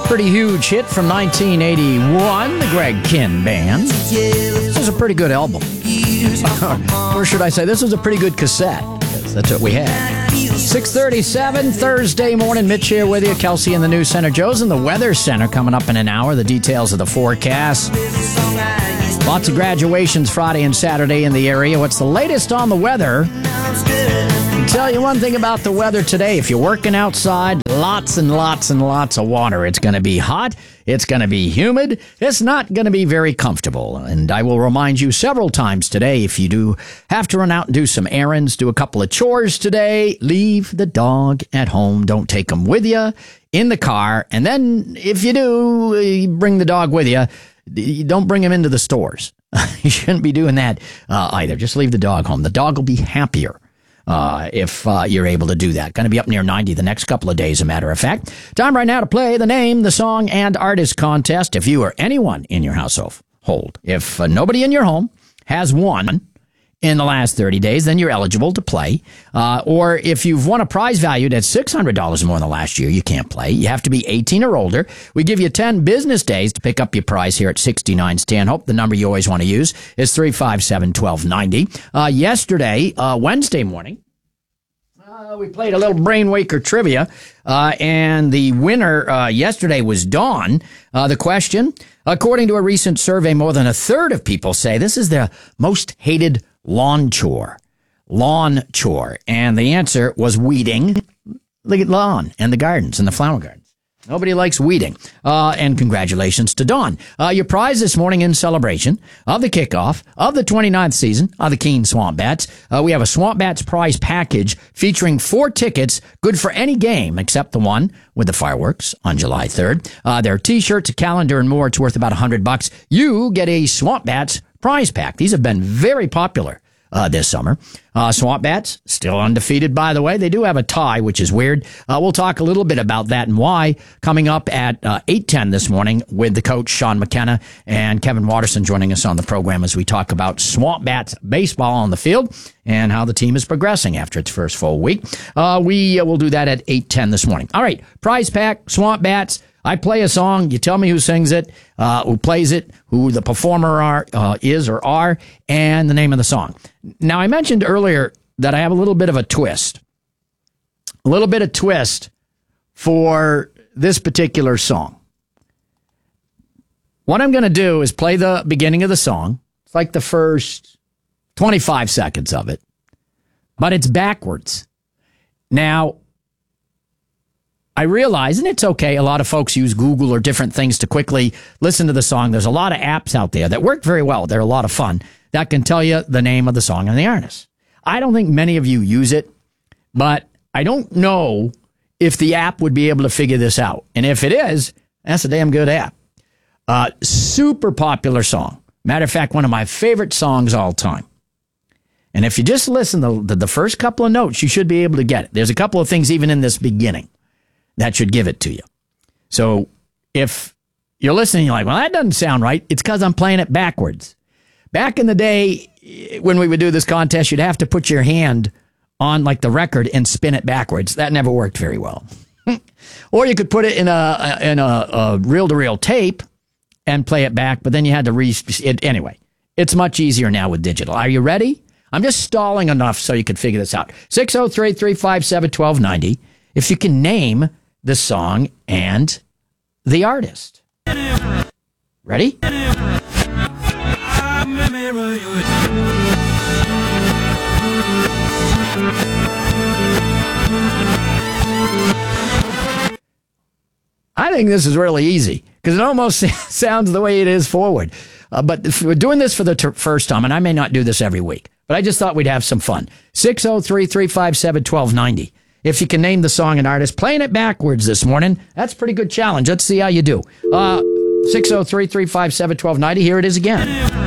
Pretty huge hit from 1981, the Greg Kihn Band. This was a pretty good album. Or should I say, this was a pretty good cassette. Yes, that's what we had. 6:37, Thursday morning. Mitch here with you. Kelsey in the News Center. Joe's in the Weather Center coming up in an hour. The details of the forecast. Lots of graduations Friday and Saturday in the area. What's the latest on the weather? I can tell you one thing about the weather today. If you're working outside, lots and lots and lots of water. It's going to be hot. It's going to be humid. It's not going to be very comfortable. And I will remind you several times today, if you do have to run out and do some errands, do a couple of chores today, leave the dog at home. Don't take him with you in the car. And then if you do bring the dog with you, don't bring him into the stores. You shouldn't be doing that either. Just leave the dog home. The dog will be happier if you're able to do that. Going to be up near 90 the next couple of days, as a matter of fact. Time right now to play the name, the song, and artist contest. If you or anyone in your household, if nobody in your home has won in the last 30 days, then you're eligible to play. Or if you've won a prize valued at $600 more than last year, you can't play. You have to be 18 or older. We give you 10 business days to pick up your prize here at 69 Stanhope. The number you always want to use is 357-1290. Yesterday, Wednesday morning, we played a little Brainwaker trivia, and the winner yesterday was Dawn. The question, according to a recent survey, more than a third of people say this is their most hated lawn chore. And the answer was weeding. Look at lawn and the gardens and the flower gardens. Nobody likes weeding. And congratulations to Dawn. Your prize this morning in celebration of the kickoff of the 29th season of the Keene Swamp Bats. We have a Swamp Bats prize package featuring 4 tickets, good for any game except the one with the fireworks on July 3rd. There are t-shirts, a calendar, and more. It's worth about $100. You get a Swamp Bats prize pack. These have been very popular this summer. Swamp Bats, still undefeated, by the way. They do have a tie, which is weird. We'll talk a little bit about that and why coming up at 8:10 this morning with the coach, Sean McKenna, and Kevin Watterson joining us on the program as we talk about Swamp Bats baseball on the field and how the team is progressing after its first full week. We will do that at 8:10 this morning. All right, prize pack, Swamp Bats. I play a song, you tell me who sings it, who plays it, who the performer is or are, and the name of the song. Now, I mentioned earlier that I have a little bit of a twist. A little bit of twist for this particular song. What I'm going to do is play the beginning of the song. It's like the first 25 seconds of it, but it's backwards. Now, I realize, and it's okay, a lot of folks use Google or different things to quickly listen to the song. There's a lot of apps out there that work very well. They're a lot of fun that can tell you the name of the song and the artist. I don't think many of you use it, but I don't know if the app would be able to figure this out. And if it is, that's a damn good app. Super popular song. Matter of fact, one of my favorite songs all time. And if you just listen to the first couple of notes, you should be able to get it. There's a couple of things even in this beginning that should give it to you. So if you're listening, you're like, well, that doesn't sound right. It's because I'm playing it backwards. Back in the day, when we would do this contest, you'd have to put your hand on like the record and spin it backwards. That never worked very well. Or you could put it in a reel-to-reel tape and play it back, but then you had to anyway, it's much easier now with digital. Are you ready? I'm just stalling enough so you could figure this out. 603-357-1290. If you can name the song and the artist. Ready? I think this is really easy because it almost sounds the way it is forward. But if we're doing this for the first time, and I may not do this every week, but I just thought we'd have some fun. 603-357-1290. If you can name the song and artist, playing it backwards this morning, that's a pretty good challenge. Let's see how you do. 603-357-1290. Here it is again.